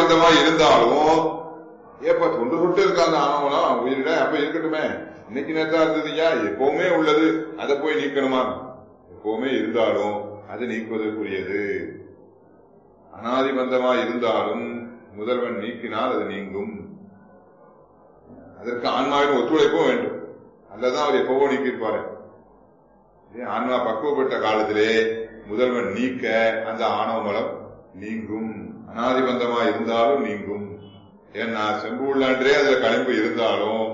அனாதிபந்தமா இருந்தாலும் ஏப்ப தொன்று தொட்டு இருக்க அந்த ஆணவம் உயிரிட அப்ப இருக்கட்டுமே, இன்னைக்கு நேரத்தா இருந்ததுயா, எப்பவுமே உள்ளது, அதை போய் நீக்கணுமா? எப்பவுமே இருந்தாலும் அது நீக்குவதற்குரியது. அனாதிபந்தமா இருந்தாலும் முதல்வன் நீக்கினால் அது நீங்கும். அதற்கு ஆன்மாவின் ஒத்துழைப்பும் வேண்டும். அல்லதான் அவர் எப்பவோ நீக்கியிருப்பாரு. ஆன்மா பக்குவப்பட்ட காலத்திலே முதல்வன் நீக்க அந்த ஆணவ மலம் நீங்கும். அனாதிபந்தமா இருந்தாலும் நீங்கும். ஏன்னா செம்பு உள்ளான்றே அதுல கழிப்பு இருந்தாலும்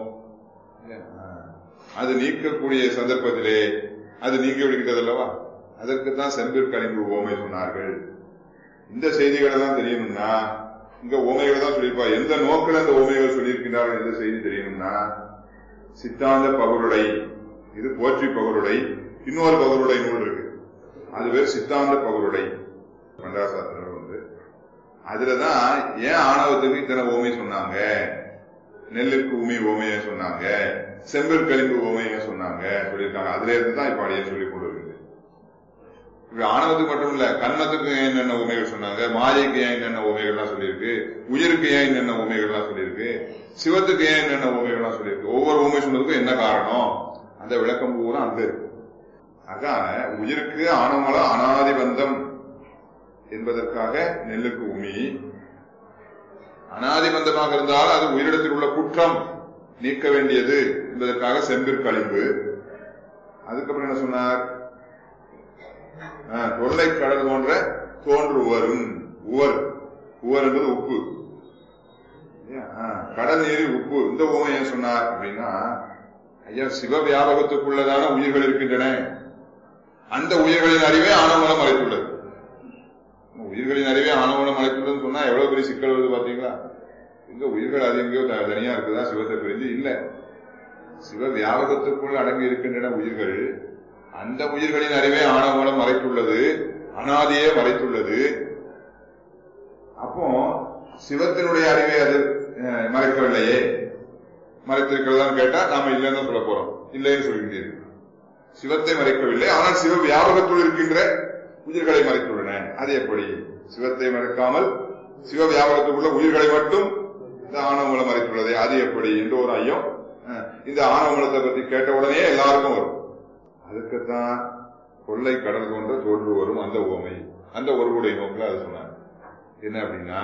அது நீக்கக்கூடிய சந்தர்ப்பத்திலே அது நீங்கி விடுகிறது அல்லவா? அதற்குத்தான் செம்பிற் கழிப்பு ஓமை சொன்னார்கள். இந்த செய்திகளை தான் தெரியணும்னா இங்க ஓமைகளை தான் சொல்லியிருப்பா. எந்த நோக்கில் அந்த ஓமைகள் சொல்லியிருக்கின்றார்கள் எந்த செய்தி தெரியணும்னா, சித்தாந்த பகருடை, இது போற்றி பகருடை, இன்னொரு பகருடை நூல் இருக்கு, அது பேர் சித்தாந்த பகருடை, மண்டாசாஸ்திரம். அதுலதான் ஏன் ஆணவத்துக்கு இத்தனை ஓமை சொன்னாங்க, நெல்லுக்கு உமி ஓமைய சொன்னாங்க, செம்பிற் கழிப்பு ஓமைய சொன்னாங்க சொல்லியிருக்காங்க. அதுல இருந்து தான் இப்ப அடியே சொல்லிக் கொண்டு இருக்குது. இப்ப ஆணவத்துக்கு மட்டும் இல்ல, கர்மத்துக்கு ஏன் என்னென்ன உமைகள் சொன்னாங்க, மாயைக்கு ஏன் என்னென்ன உமைகள்லாம் சொல்லியிருக்கு, உயிருக்கு ஏன் என்னென்ன உமைகள்லாம் சொல்லியிருக்கு, சிவத்துக்கு ஏன் என்னென்ன உமைகள்லாம் சொல்லியிருக்கு, ஒவ்வொரு உமை சொன்னதுக்கும் என்ன காரணம், அந்த விளக்கம் பூரா அங்க இருக்கு. ஆக உயிருக்கு ஆணவமலம் அனாதிபந்தம் என்பதற்காக நெல்லுக்கு உமி, அனாதிபந்தமாக இருந்தால் அது உயிரிடத்தில் உள்ள குற்றம் நீக்க வேண்டியது என்பதற்காக செம்பிற் கழிப்பு. அதுக்கப்புறம் என்ன சொன்னார், தொல்லை கடல் போன்ற தோன்றுவரும். உவர், உவர் என்பது உப்பு, கடல் நீரில் உப்பு. இந்த உவமை ஏன் சொன்னார் அப்படின்னா, ஐயா சிவ வியாபகத்துக்குள்ளதான உயிர்கள் இருக்கின்றன, அந்த உயிர்களின் அறிவே ஆணவமலம் மறைத்துள்ளது. உயிர்களின் அறிவே ஆணவமலம் மறைத்துள்ளதுன்னு சொன்னா எவ்வளவு பெரிய சிக்கல் வருது பாத்தீங்களா? இந்த உயிர்கள் அது எங்கேயோ தனியா இருக்குதா சிவத்தை பிரிஞ்சு? இல்ல, சிவ வியாபகத்துக்குள் அடங்கி இருக்கின்றன உயிர்கள். அந்த உயிர்களின் அறிவே ஆணவமலம் மறைத்துள்ளது, அனாதியே மறைத்துள்ளது. அப்போ சிவத்தினுடைய அறிவை அது மறைக்கவில்லையே, மறைத்திருக்கிறதான்னு கேட்டா நாம இல்லைன்னு சொல்ல போறோம். இல்லைன்னு சொல்கின்றீர்கள். சிவத்தை மறைக்கவில்லை, ஆனால் சிவ வியாபகத்துள் இருக்கின்ற உயிர்களை மறைத்துள்ளன. அது எப்படி? சிவத்தை மறைக்காமல் சிவ வியாபகத்துக்குள்ள உயிர்களை மட்டும் இந்த ஆணவமலம் மறைத்துள்ளதே, அது எப்படி என்று ஒரு ஐயம் இந்த ஆணவமலத்தை பத்தி கேட்ட உடனே எல்லாருக்கும் வரும். அதுக்குத்தான் கொள்ளை கடல் கொண்ட தோன்று வரும் அந்த ஓமை, அந்த ஒருவருடைய நோக்கில் அது சொன்னாங்க. என்ன அப்படின்னா,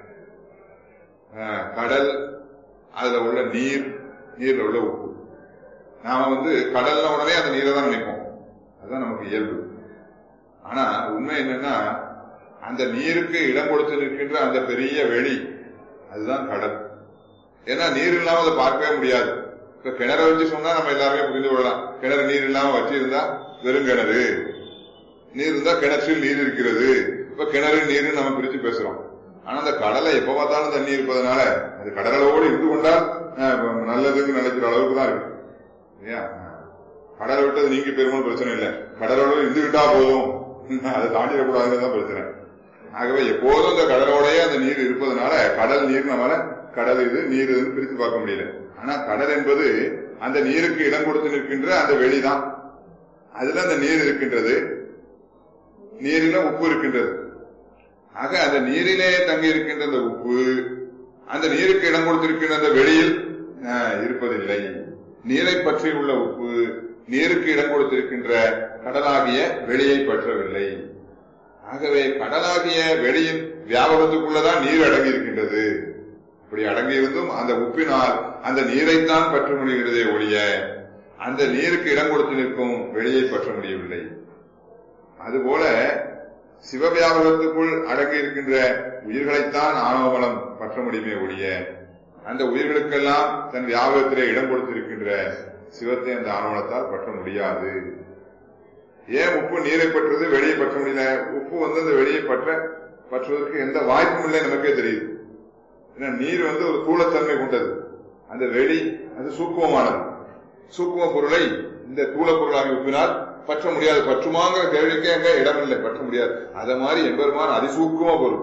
கடல், அதுல உள்ள நீர், நீர்ல உள்ள உப்பு. நாம கடல்ல உடனே அந்த நீரை தான் நினைப்போம், அதுதான் நமக்கு இயல்பு. ஆனா உண்மை என்னன்னா, அந்த நீருக்கு இடம் கொடுத்து நிற்கின்ற அந்த பெரிய வெளி, அதுதான் கடல். ஏன்னா நீர் இல்லாம அதை பார்க்கவே முடியாது. இப்ப கிணறு வச்சு சொன்னா நம்ம எல்லாருமே புரிந்து கொள்ளலாம். கிணறு நீர் இல்லாம வச்சு இருந்தா வெறும் கிணறு, நீர் இருந்தா கிணற்றில் நீர் இருக்கிறது. இப்ப கிணறு நீர் நம்ம பிரிச்சு பேசுறோம். ஆனா அந்த கடலை எப்ப பார்த்தாலும் தண்ணி இருப்பதனால அது கடலோடு இருந்து கொண்டால் நல்லதுன்னு நினைக்கிற அளவுக்கு தான் இருக்கு. கடலை விட்டது நீங்க பெருமாள் பிரச்சனை இல்லை, கடலோடு இருந்து விட்டா போதும், அதை தாண்டிடக்கூடாதுதான் பிரச்சனை. ஆகவே எப்போதும் அந்த கடலோடையே அந்த நீர் இருப்பதனால கடல் நீர் நம்மளால கடல் இது நீர் இதுன்னு பிரித்து பார்க்க முடியல. ஆனா கடல் என்பது அந்த நீருக்கு இடம் கொடுத்து நிற்கின்ற அந்த வெளிதான். அதுல அந்த நீர் இருக்கின்றது, நீரில உப்பு இருக்கின்றது. ஆக அந்த நீரிலே தங்கி இருக்கின்ற அந்த உப்பு அந்த நீருக்கு இடம் கொடுத்திருக்கின்ற அந்த வெளியில் இருப்பதில்லை. நீரை பற்றி உள்ள உப்பு நீருக்கு இடம் கொடுத்திருக்கின்ற கடலாகிய வெளியை பற்றவில்லை. ஆகவே கடலாகிய வெளியின் வியாபகத்துக்குள்ளதான் நீர் அடங்கி இருக்கின்றது. இப்படி அடங்கியிருந்தும் அந்த உப்பினால் அந்த நீரைத்தான் பற்ற முடிகிறதே ஒழிய அந்த நீருக்கு இடம் கொடுத்து நிற்கும் வெளியை பற்ற முடியவில்லை. அதுபோல சிவவியாபகத்துக்குள் அடங்கி இருக்கின்ற உயிர்களைத்தான் ஆணவமலம் பற்ற முடியுமே ஒழிய அந்த உயிர்களுக்கெல்லாம் தன் வியாபகத்திலே இடம் கொடுத்திருக்கின்ற சிவத்தை அந்த ஆணவமலத்தால் பற்ற முடியாது. ஏன் உப்பு நீரை பற்றுறது, வெளியை பற்ற முடியல? உப்பு அந்த வெளியை பற்றுவதற்கு எந்த வாய்ப்பும் இல்லை, நமக்கே தெரியுது. ஏன்னா நீர் ஒரு தூளத்தன்மை கொண்டது, அந்த வெளி அது சூக்குமமானது. சூக்கும பொருளை இந்த தூள பொருளாகி உப்பினால் பற்ற முடியாது. பற்றுமாங்கிற கேள்விக்கே எங்க இடம் இல்லை, பற்ற முடியாது. அத மாதிரி எம்பெருமான் அதிசூக்கும பொருள்.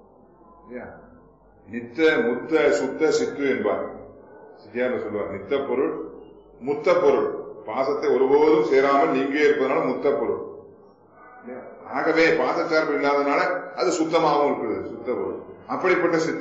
நித்த முத்த சுத்த சித்து என்பார் சித்தியார் சொல்லுவார். நித்த பொருள் முத்த பொருள், பாசத்தை ஒருபோதும் சேராமல் நீங்கே இருப்பதனால முத்த பொருள். ஆகவே பாசச்சார்பு இல்லாதனால அது சுத்தமாகவும் இருக்கிறது, சுத்த பொருள். அப்படிப்பட்ட